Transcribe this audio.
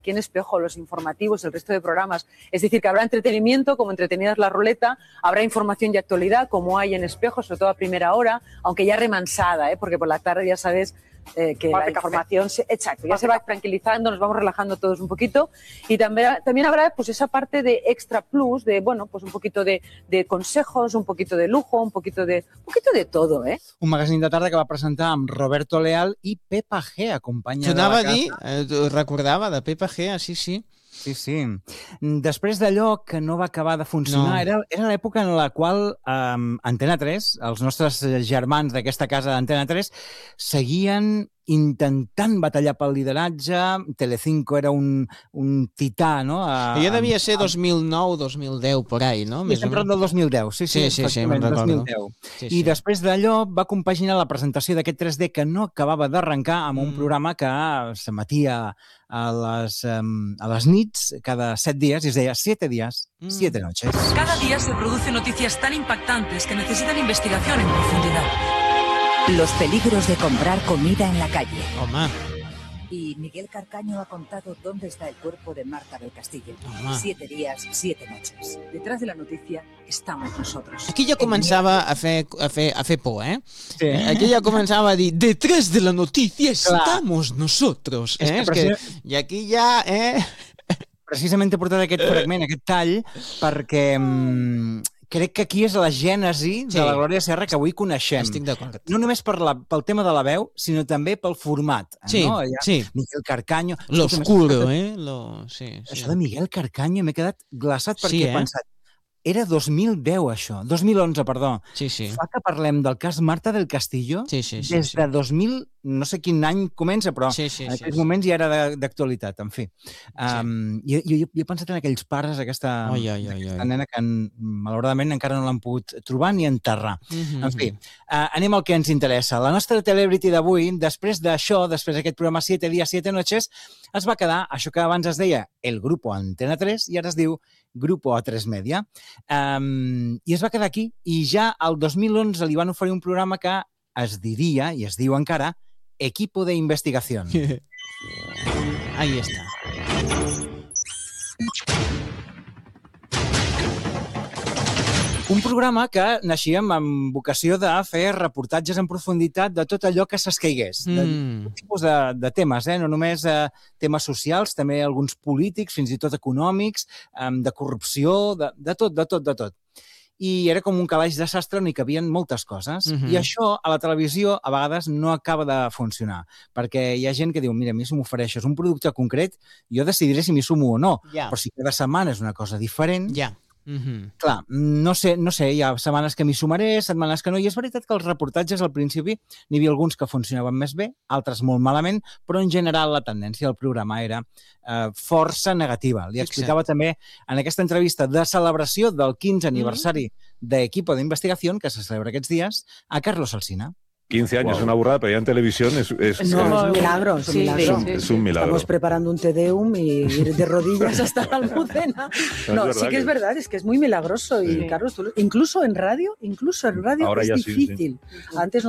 aquí en Espejo, los informativos, el resto de programas. Es decir, que habrá entretenimiento, como Entretenidas la Ruleta, habrá información y actualidad, como hay en Espejo, sobre todo a primera hora, aunque ya remansada, porque por la tarde ya sabes que la información exacto, ya se va tranquilizando, nos vamos relajando todos un poquito, y también habrá pues esa parte de extra plus, de bueno, pues un poquito de consejos, un poquito de lujo, un poquito de todo, Un magazín de tarda que va presentar amb Roberto Leal i Pepa G, acompanya de la T'anava a casa. dir, recordava, de Pepa G, sí, sí. Sí, sí. Després d'allò que no va acabar de funcionar, era l'època en la qual Antena 3, els nostres germans d'aquesta casa d'Antena 3, seguien intentant batallar pel lideratge. Telecinco era un tità, no? Jo devia ser 2009-2010, por ahí, no? Sí, estem parlant del 2010, sí, me'n recordo. 2010. I després d'allò va compaginar la presentació d'aquest 3D que no acabava d'arrencar amb un programa que s'emetia a les nits cada 7 dies i es deia 7 días, 7 noches. Cada día se producen noticias tan impactantes que necesitan investigación en profundidad. Los peligros de comprar comida en la calle. Home. Y Miguel Carcaño ha contado dónde está el cuerpo de Marta del Castillo. Home. 7 días, 7 noches. Detrás de la noticia estamos nosotros. Aquí ja començava a fer por, Sí. Aquí ja començava a dir, detrás de la noticia estamos nosotros. I aquí ja, Precisament he portat aquest fragment, aquest tall, perquè crec que aquí és la gènesi de la Glòria Serra que avui coneixem. Estic d'acord. No només pel tema de la veu, sinó també pel format. Sí, no? sí. Miguel Carcaño... L'oscuro, Això de Miguel Carcaño m'he quedat glaçat perquè he pensat, era 2010 això, 2011, perdó. Sí, sí. Fa que parlem del cas Marta del Castillo des de 2000, no sé quin any comença, però en aquells moments ja era d'actualitat, en fi. Jo he pensat en aquells pares, aquesta nena que malauradament encara no l'han pogut trobar ni enterrar. En fi, anem al que ens interessa. La nostra celebrity d'avui, després d'això, després d'aquest programa 7 días, 7 noches, es va quedar, això que abans es deia el Grupo Antena 3 i ara es diu Grupo A3 Media. I es va quedar aquí i ja el 2011 li van oferir un programa que es diria, i es diu encara, Equipo de Investigación. Ahí está. Un programa que naixíem amb vocació de fer reportatges en profunditat de tot allò que s'escaigués. De tot tipus de temes, no només temes socials, també alguns polítics, fins i tot econòmics, de corrupció, de tot. I era com un calaix de sastre on hi cabien moltes coses. I això a la televisió a vegades no acaba de funcionar, perquè hi ha gent que diu, mira, a mi si m'ofereixes un producte concret, jo decidiré si m'hi sumo o no, però si cada setmana és una cosa diferent... Clar, no sé, hi ha setmanes que m'hi sumaré, setmanes que no, i és veritat que els reportatges al principi n'hi havia alguns que funcionaven més bé, altres molt malament, però en general la tendència del programa era força negativa. Li explicava també en aquesta entrevista de celebració del 15 aniversari d'Equipo de Investigación, que se celebra aquests dies, a Carlos Alsina. 15 años, es una burrada, pero ya en televisión es un milagro. Es un milagro. Estamos preparando un Te Deum y ir de rodillas hasta la Almudena. No, sí que es verdad, es que es muy milagroso. Y Carlos, incluso en radio ahora es difícil. Antes